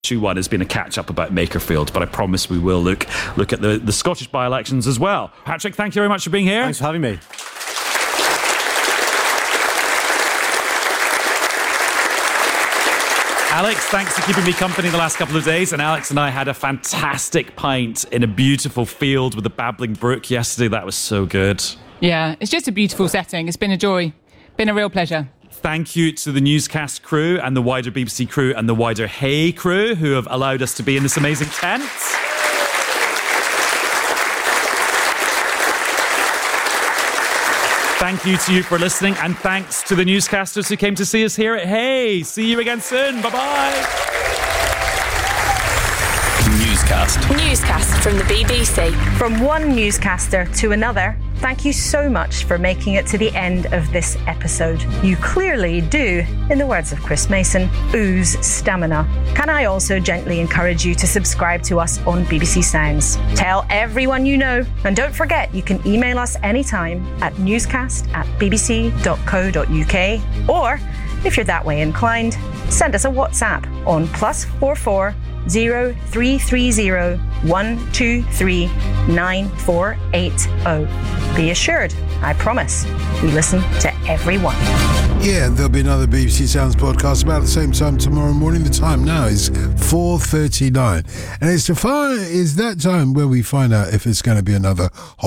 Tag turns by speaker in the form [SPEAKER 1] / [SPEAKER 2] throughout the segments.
[SPEAKER 1] one has been a catch-up about Makerfield, but I promise we will look at the Scottish by-elections as well. Patrick, thank you very much for being here.
[SPEAKER 2] Thanks for having me.
[SPEAKER 1] Alex, thanks for keeping me company the last couple of days. And Alex and I had a fantastic pint in a beautiful field with a babbling brook yesterday. That was so good.
[SPEAKER 3] Yeah, it's just a beautiful setting. It's been a joy. Been a real pleasure.
[SPEAKER 1] Thank you to the newscast crew and the wider BBC crew and the wider Hey crew who have allowed us to be in this amazing tent. Thank you to you for listening, and thanks to the newscasters who came to see us here at Hey. See you again soon. Bye-bye.
[SPEAKER 4] Newscast from the BBC.
[SPEAKER 5] From one newscaster to another, thank you so much for making it to the end of this episode. You clearly do, in the words of Chris Mason, ooze stamina. Can I also gently encourage you to subscribe to us on BBC Sounds? Tell everyone you know, and don't forget you can email us anytime at newscast@bbc.co.uk, or if you're that way inclined, send us a WhatsApp on +44 0330 123 9480. Be assured, I promise, we listen to everyone.
[SPEAKER 6] Yeah, and there'll be another BBC Sounds podcast about the same time tomorrow morning. The time now is 4:39, and it's that time where we find out if it's going to be another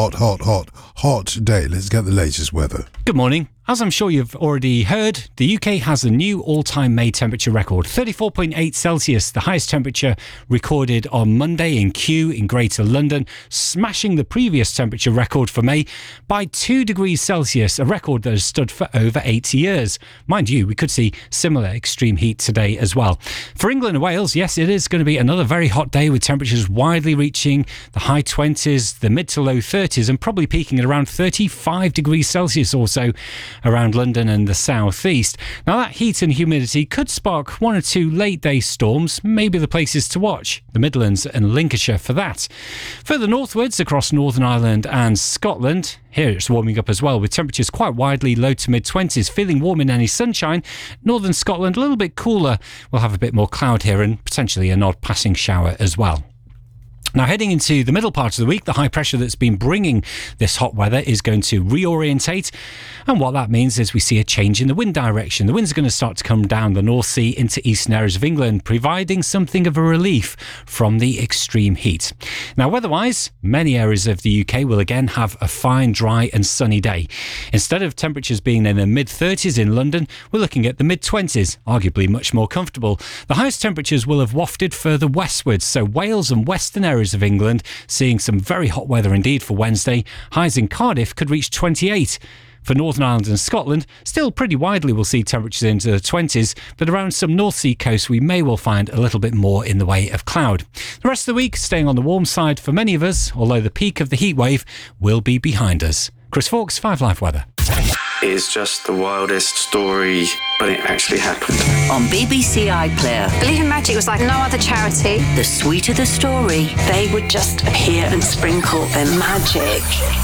[SPEAKER 6] hot day. Let's get the latest weather.
[SPEAKER 2] Good morning. As I'm sure you've already heard, the UK has a new all-time May temperature record, 34.8 Celsius, the highest temperature recorded on Monday in Kew in Greater London, smashing the previous temperature record for May by 2 degrees Celsius, a record that has stood for over 80 years. Mind you, we could see similar extreme heat today as well. For England and Wales, yes, it is going to be another very hot day with temperatures widely reaching the high 20s, the mid to low 30s, and probably peaking at around 35 degrees Celsius or so around London and the southeast. Now that heat and humidity could spark one or two late day storms, maybe the places to watch, the Midlands and Lincolnshire for that. Further northwards across Northern Ireland and Scotland, here it's warming up as well with temperatures quite widely low to mid 20s, feeling warm in any sunshine. Northern Scotland a little bit cooler, we'll have a bit more cloud here and potentially an odd passing shower as well. Now, heading into the middle part of the week, the high pressure that's been bringing this hot weather is going to reorientate. And what that means is we see a change in the wind direction. The winds are going to start to come down the North Sea into eastern areas of England, providing something of a relief from the extreme heat. Now, weather-wise, many areas of the UK will again have a fine, dry and sunny day. Instead of temperatures being in the mid-30s in London, we're looking at the mid-20s, arguably much more comfortable. The highest temperatures will have wafted further westwards, so Wales and western areas of England seeing some very hot weather indeed for Wednesday. Highs in Cardiff could reach 28. For Northern Ireland and Scotland, still pretty widely we'll see temperatures into the 20s, but around some North Sea coasts we may well find a little bit more in the way of cloud. The rest of the week staying on the warm side for many of us, although the peak of the heat wave will be behind us. Chris Fawkes, 5 Live Weather.
[SPEAKER 7] It's just the wildest story, but it actually happened.
[SPEAKER 8] On BBC iPlayer,
[SPEAKER 4] Believe in Magic was like no other charity.
[SPEAKER 8] the sweeter the story,
[SPEAKER 9] They would just appear and sprinkle their magic.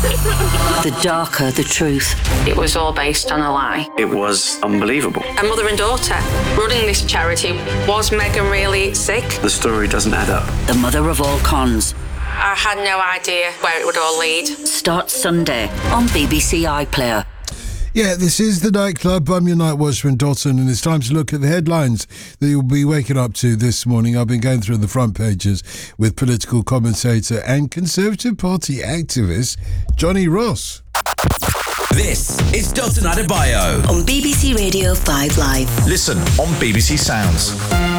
[SPEAKER 8] the darker the truth.
[SPEAKER 9] It was all based on a lie.
[SPEAKER 7] It was unbelievable.
[SPEAKER 9] A mother and daughter running this charity. Was Meghan really sick?
[SPEAKER 7] The story doesn't add up.
[SPEAKER 8] The mother of all cons.
[SPEAKER 9] I had no idea where it would all lead.
[SPEAKER 8] Starts Sunday on BBC iPlayer.
[SPEAKER 6] Yeah, this is the Nightclub. I'm your night watchman, Dotson, and it's time to look at the headlines that you'll be waking up to this morning. I've been going through the front pages with political commentator and Conservative Party activist Johnny Ross.
[SPEAKER 10] This is Dotun Adebayo
[SPEAKER 8] On BBC Radio 5 Live.
[SPEAKER 10] Listen on BBC Sounds.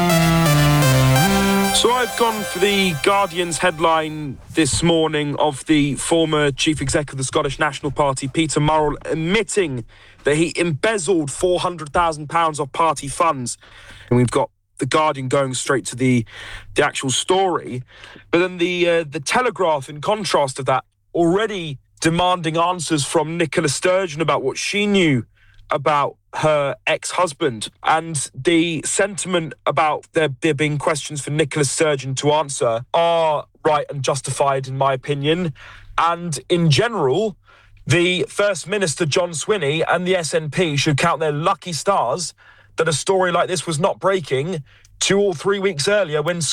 [SPEAKER 11] So I've gone for the Guardian's headline this morning of the former chief executive of the Scottish National Party, Peter Murrell, admitting that he embezzled £400,000 of party funds. And we've got the Guardian going straight to the actual story. But then the Telegraph, in contrast of that, already demanding answers from Nicola Sturgeon about what she knew about her ex-husband, and the sentiment about there being questions for Nicola Sturgeon to answer are right and justified, in my opinion. And in general, the First Minister, John Swinney, and the SNP should count their lucky stars that a story like this was not breaking 2 or 3 weeks earlier when